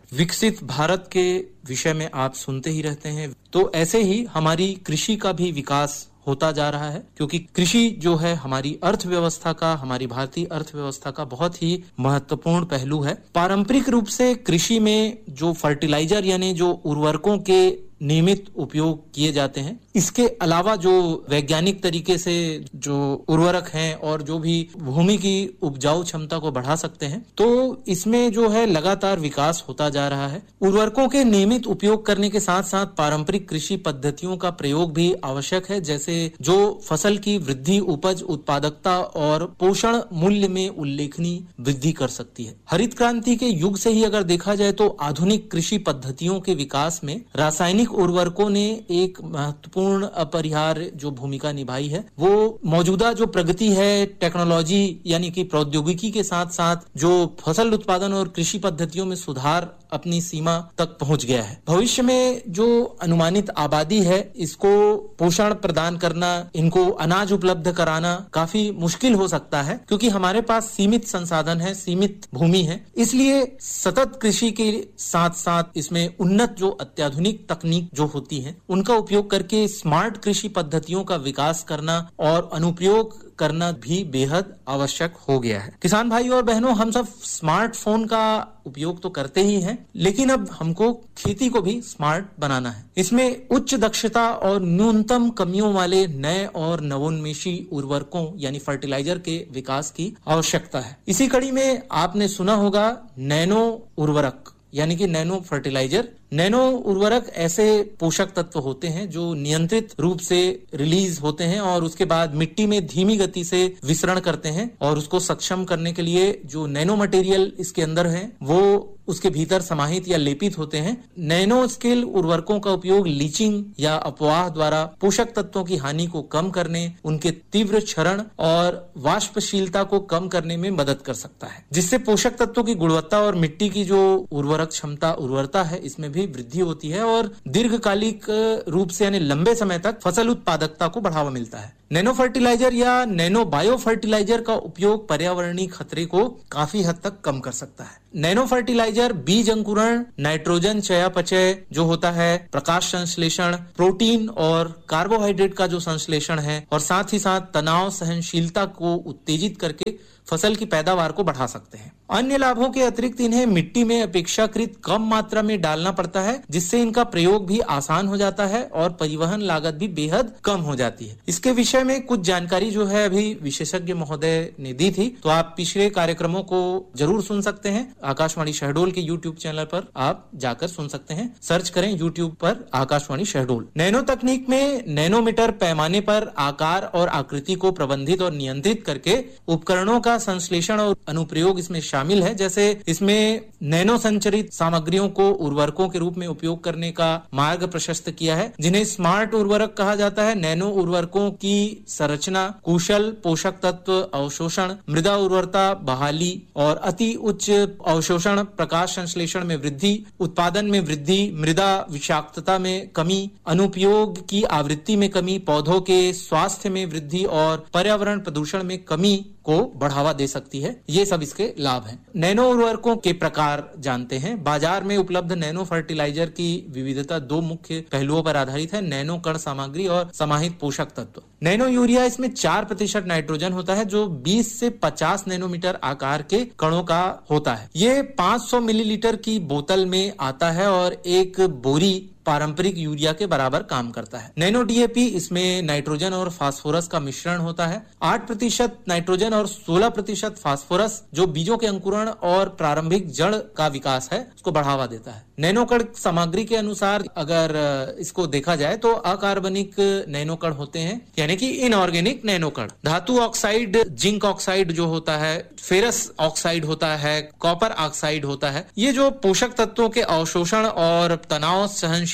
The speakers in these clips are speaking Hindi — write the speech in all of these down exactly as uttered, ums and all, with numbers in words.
विकसित भारत के विषय में आप सुनते ही रहते हैं, तो ऐसे ही हमारी कृषि का भी विकास होता जा रहा है, क्योंकि कृषि जो है हमारी अर्थव्यवस्था का, हमारी भारतीय अर्थव्यवस्था का बहुत ही महत्वपूर्ण पहलू है। पारंपरिक रूप से कृषि में जो फर्टिलाइजर यानी जो उर्वरकों के नियमित उपयोग किए जाते हैं, इसके अलावा जो वैज्ञानिक तरीके से जो उर्वरक हैं और जो भी भूमि की उपजाऊ क्षमता को बढ़ा सकते हैं, तो इसमें जो है लगातार विकास होता जा रहा है। उर्वरकों के नियमित उपयोग करने के साथ साथ पारंपरिक कृषि पद्धतियों का प्रयोग भी आवश्यक है, जैसे जो फसल की वृद्धि, उपज, उत्पादकता और पोषण मूल्य में उल्लेखनीय वृद्धि कर सकती है। हरित क्रांति के युग से ही अगर देखा जाए तो आधुनिक कृषि पद्धतियों के विकास में रासायनिक उर्वरकों ने एक महत्वपूर्ण अपरिहार्य जो भूमिका निभाई है। वो मौजूदा जो प्रगति है टेक्नोलॉजी यानी कि प्रौद्योगिकी के साथ साथ जो फसल उत्पादन और कृषि पद्धतियों में सुधार अपनी सीमा तक पहुंच गया है। भविष्य में जो अनुमानित आबादी है, इसको पोषण प्रदान करना, इनको अनाज उपलब्ध कराना काफी मुश्किल हो सकता है, क्योंकि हमारे पास सीमित संसाधन है, सीमित भूमि है। इसलिए सतत कृषि के साथ साथ इसमें उन्नत जो अत्याधुनिक तकनीक जो होती है, उनका उपयोग करके स्मार्ट कृषि पद्धतियों का विकास करना और अनुप्रयोग करना भी बेहद आवश्यक हो गया है। किसान भाई और बहनों, हम सब स्मार्टफोन का उपयोग तो करते ही हैं, लेकिन अब हमको खेती को भी स्मार्ट बनाना है। इसमें उच्च दक्षता और न्यूनतम कमियों वाले नए और नवोन्मेषी उर्वरकों यानी फर्टिलाइजर के विकास की आवश्यकता है। इसी कड़ी में आपने सुना होगा नैनो उर्वरक यानी कि नैनो फर्टिलाइजर। नैनो उर्वरक ऐसे पोषक तत्व होते हैं जो नियंत्रित रूप से रिलीज होते हैं और उसके बाद मिट्टी में धीमी गति से विसरण करते हैं, और उसको सक्षम करने के लिए जो नैनो मटेरियल इसके अंदर है वो उसके भीतर समाहित या लेपित होते हैं। नैनो स्केल उर्वरकों का उपयोग लीचिंग या अपवाह द्वारा पोषक तत्वों की हानि को कम करने, उनके तीव्र क्षरण और वाष्पशीलता को कम करने में मदद कर सकता है, जिससे पोषक तत्वों की गुणवत्ता और मिट्टी की जो उर्वरक क्षमता, उर्वरता है, इसमें भी वृद्धि होती है और दीर्घकालिक रूप से यानी लंबे समय तक फसल उत्पादकता को बढ़ावा मिलता है। नैनो फर्टिलाइजर या नैनो बायो फर्टिलाइजर का उपयोग पर्यावरणीय खतरे को काफी हद तक कम कर सकता है। नैनो फर्टिलाइजर बीज अंकुरण, नाइट्रोजन चयापचय जो होता है, प्रकाश संश्लेषण, प्रोटीन और कार्बोहाइड्रेट का जो संश्लेषण है, और साथ ही साथ तनाव सहनशीलता को उत्तेजित करके फसल की पैदावार को बढ़ा सकते हैं। अन्य लाभों के अतिरिक्त इन्हें मिट्टी में अपेक्षाकृत कम मात्रा में डालना पड़ता है, जिससे इनका प्रयोग भी आसान हो जाता है और परिवहन लागत भी बेहद कम हो जाती है। इसके विषय में कुछ जानकारी जो है अभी विशेषज्ञ महोदय ने दी थी, तो आप पिछले कार्यक्रमों को जरूर सुन सकते हैं। आकाशवाणी शहडोल के यूट्यूब चैनल पर आप जाकर सुन सकते हैं। सर्च करें यूट्यूब पर आकाशवाणी शहडोल। नैनो तकनीक में नैनोमीटर पैमाने पर आकार और आकृति को प्रबंधित और नियंत्रित करके उपकरणों का संश्लेषण और अनुप्रयोग इसमें शामिल है। जैसे इसमें नैनो संचरित सामग्रियों को उर्वरकों के रूप में उपयोग करने का मार्ग प्रशस्त किया है, जिन्हें स्मार्ट उर्वरक कहा जाता है। नैनो उर्वरकों की संरचना कुशल पोषक तत्व अवशोषण, मृदा उर्वरता बहाली और अति उच्च अवशोषण, प्रकाश संश्लेषण में वृद्धि, उत्पादन में वृद्धि, मृदा विषाक्तता में कमी, अनुपयोग की आवृत्ति में कमी, पौधों के स्वास्थ्य में वृद्धि और पर्यावरण प्रदूषण में कमी को बढ़ावा दे सकती है। ये सब इसके लाभ हैं। नैनो उर्वरकों के प्रकार जानते हैं। बाजार में उपलब्ध नैनो फर्टिलाइजर की विविधता दो मुख्य पहलुओं पर आधारित है, नैनो कण सामग्री और समाहित पोषक तत्व। नैनो यूरिया, इसमें चार प्रतिशत नाइट्रोजन होता है जो बीस से पचास नैनोमीटर आकार के कणों का होता है। ये पाँच सौ मिलीलीटर की बोतल में आता है और एक बोरी पारंपरिक यूरिया के बराबर काम करता है। नैनो डीएपी, इसमें नाइट्रोजन और फास्फोरस का मिश्रण होता है। आठ प्रतिशत नाइट्रोजन और सोलह प्रतिशत फास्फोरस जो बीजों के अंकुरण और प्रारंभिक जड़ का विकास है उसको बढ़ावा देता है। नैनोकण सामग्री के अनुसार अगर इसको देखा जाए तो अकार्बनिक नैनोकण होते हैं, यानी कि इनऑर्गेनिक नैनोकण। धातु ऑक्साइड, जिंक ऑक्साइड जो होता है, फेरस ऑक्साइड होता है, कॉपर ऑक्साइड होता है। ये जो पोषक तत्वों के अवशोषण और तनाव सहनशील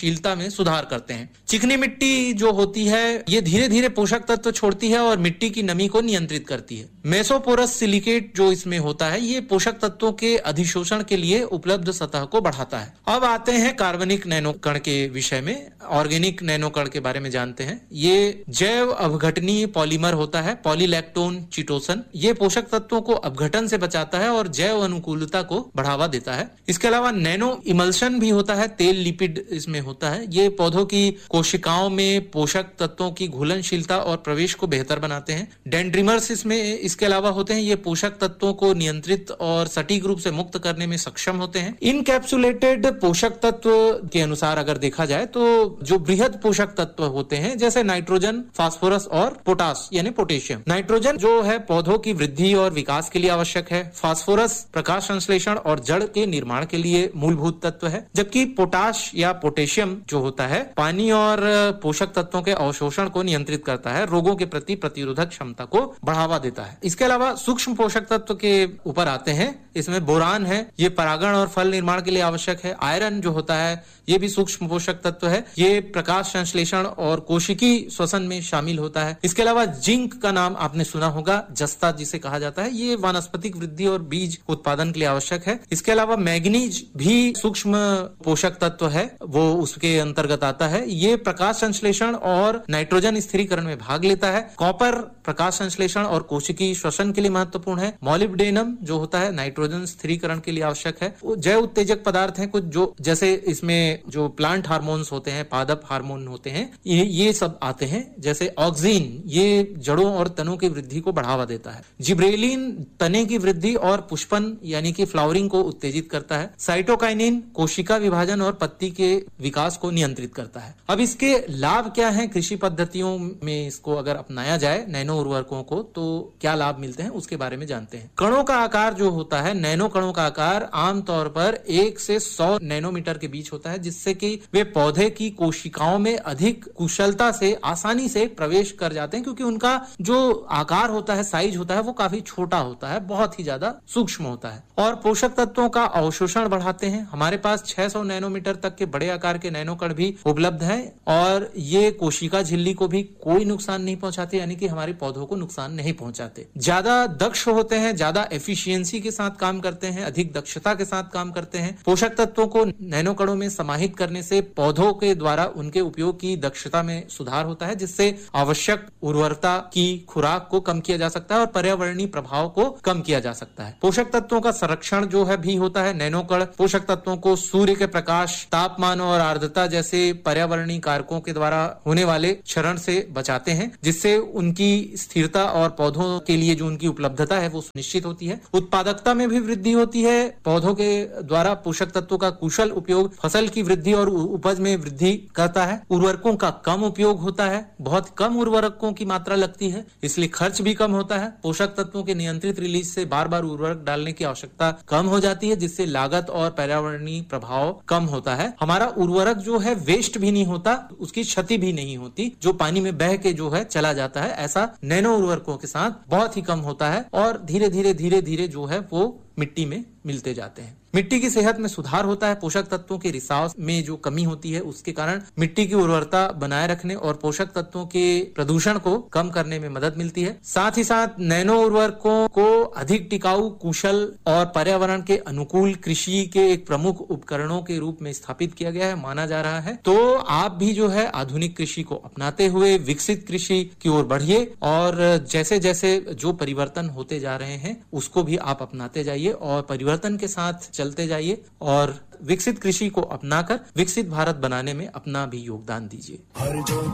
घुलनशीलता में सुधार करते हैं। चिकनी मिट्टी जो होती है ये धीरे धीरे पोषक तत्व छोड़ती है और मिट्टी की नमी को नियंत्रित करती है। मेसोपोरस सिलिकेट जो इसमें होता है ये पोषक तत्वों के अधिशोषण के लिए उपलब्ध सतह को बढ़ाता है। अब आते हैं कार्बनिक नैनो कण के विषय में, ऑर्गेनिक नैनो कण के बारे में जानते हैं। ये जैव अपघटनीय पॉलीमर होता है, पॉलीलैक्टोन चिटोसन। ये पोषक तत्वों को अपघटन से बचाता है और जैव अनुकूलता को बढ़ावा देता है। इसके अलावा नैनो इमल्शन भी होता है, तेल लिपिड इसमें होता है। ये पौधों की कोशिकाओं में पोषक तत्वों की घुलनशीलता और प्रवेश को बेहतर बनाते हैं। डेंड्रीमर्स इसमें इसके अलावा होते हैं, ये पोषक तत्वों को नियंत्रित और सटीक रूप से मुक्त करने में सक्षम होते हैं। इनकैप्सुलेटेड पोषक तत्व के अनुसार अगर देखा जाए तो जो बृहद पोषक तत्व होते हैं जैसे नाइट्रोजन, फास्फोरस और पोटास यानी पोटेशियम। नाइट्रोजन जो है पौधों की वृद्धि और विकास के लिए आवश्यक है। फास्फोरस प्रकाश संश्लेषण और जड़ के निर्माण के लिए मूलभूत तत्व है, जबकि पोटाश या पोटेशियम जो होता है पानी और पोषक तत्वों के अवशोषण को नियंत्रित करता है, रोगों के प्रति प्रतिरोधक क्षमता को बढ़ावा देता है। इसके अलावा सूक्ष्म पोषक तत्व के ऊपर आते हैं, इसमें बोरान है, ये परागण और फल निर्माण के लिए आवश्यक है। आयरन जो होता है ये भी सूक्ष्म पोषक तत्व है, ये प्रकाश संश्लेषण और कोशिकी श्वसन में शामिल होता है। इसके अलावा जिंक का नाम आपने सुना होगा, जस्ता जिसे कहा जाता है, ये वानस्पतिक वृद्धि और बीज उत्पादन के लिए आवश्यक है। इसके अलावा मैग्नीज भी सूक्ष्म पोषक तत्व है, वो उसके अंतर्गत आता है। ये प्रकाश संश्लेषण और नाइट्रोजन स्थिरीकरण में भाग लेता है। कॉपर प्रकाश संश्लेषण और कोशिकी श्वसन के लिए महत्वपूर्ण है। मॉलिब्डेनम जो होता है नाइट्रोजन स्थिरीकरण के लिए आवश्यक है। जैव उत्तेजक पदार्थ हैं कुछ जो, जैसे इसमें जो प्लांट हार्मोन्स होते हैं, पादप हार्मोन होते हैं, ये ये सब आते हैं। जैसे ऑक्सीन ये जड़ों और तनों की वृद्धि को बढ़ावा देता है। जिब्रेलिन तने की वृद्धि और पुष्पन यानी कि फ्लावरिंग को उत्तेजित करता है। साइटोकाइनिन कोशिका विभाजन और पत्ती के विकास को नियंत्रित करता है। अब इसके लाभ क्या हैं कृषि पद्धतियों में, इसको अगर अपनाया जाए नैनो उर्वरकों को तो क्या लाभ मिलते हैं उसके बारे में जानते हैं। कणों का आकार जो होता है, नैनो कणों का आकार आमतौर पर एक से सौ नैनोमीटर के बीच होता है, जिससे कि वे पौधे की कोशिकाओं में अधिक कुशलता से आसानी से प्रवेश कर जाते हैं, क्योंकि उनका जो आकार होता है, साइज होता है, वो काफी छोटा होता है, बहुत ही ज्यादा सूक्ष्म होता है और पोषक तत्वों का अवशोषण बढ़ाते हैं। हमारे पास छह सौ नैनोमीटर तक के बड़े आकार के नैनो कण भी उपलब्ध हैं और ये कोशिका झिल्ली को भी कोई नुकसान नहीं पहुंचाते, यानी कि हमारे पौधों को नुकसान नहीं पहुंचाते। ज्यादा दक्ष होते हैं, ज्यादा एफिशिएंसी के साथ काम करते हैं, अधिक दक्षता के साथ काम करते हैं। पोषक तत्वों को नैनो कणों में समाहित करने से पौधों के द्वारा उनके उपयोग की दक्षता में सुधार होता है, जिससे आवश्यक उर्वरता की खुराक को कम किया जा सकता है और पर्यावरणीय प्रभाव को कम किया जा सकता है। पोषक तत्वों का संरक्षण जो है भी होता है। नैनो कण पोषक तत्वों को सूर्य के प्रकाश, तापमान और आर्द्रता जैसे पर्यावरणीय कारकों के द्वारा होने वाले क्षरण से बचाते हैं, जिससे उनकी स्थिरता और पौधों के लिए जो उनकी उपलब्धता है वो सुनिश्चित होती है। उत्पादकता में भी वृद्धि होती है। पौधों के द्वारा पोषक तत्वों का कुशल उपयोग फसल की वृद्धि और उपज में वृद्धि करता है। उर्वरकों का कम उपयोग होता है, बहुत कम उर्वरकों की मात्रा लगती है, इसलिए खर्च भी कम होता है। पोषक तत्वों के नियंत्रित रिलीज से बार बार उर्वरक डालने की आवश्यकता कम हो जाती है, जिससे लागत और पर्यावरणीय प्रभाव कम होता है। हमारा उर्वरक जो है वेस्ट भी नहीं होता, उसकी क्षति भी नहीं होती, जो पानी में बह के जो है चला जाता है, ऐसा नैनो उर्वरकों के साथ बहुत ही कम होता है और धीरे धीरे धीरे धीरे जो है वो मिट्टी में मिलते जाते हैं। मिट्टी की सेहत में सुधार होता है। पोषक तत्वों के रिसाव में जो कमी होती है उसके कारण मिट्टी की उर्वरता बनाए रखने और पोषक तत्वों के प्रदूषण को कम करने में मदद मिलती है। साथ ही साथ नैनो उर्वरकों को अधिक टिकाऊ, कुशल और पर्यावरण के अनुकूल कृषि के एक प्रमुख उपकरणों के रूप में स्थापित किया गया है, माना जा रहा है। तो आप भी जो है आधुनिक कृषि को अपनाते हुए विकसित कृषि की ओर बढ़िए और जैसे जैसे जो परिवर्तन होते जा रहे हैं उसको भी आप अपनाते जाइए और परिवर्तन के साथ चलते जाइए और विकसित कृषि को अपनाकर विकसित भारत बनाने में अपना भी योगदान दीजिए।